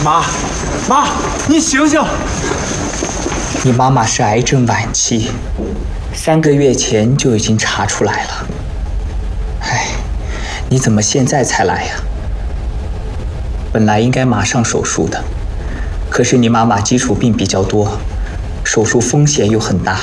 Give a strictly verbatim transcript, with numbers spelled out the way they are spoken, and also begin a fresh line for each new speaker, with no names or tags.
妈，妈，你醒醒！
你妈妈是癌症晚期，三个月前就已经查出来了。哎，你怎么现在才来呀？本来应该马上手术的，可是你妈妈基础病比较多，手术风险又很大。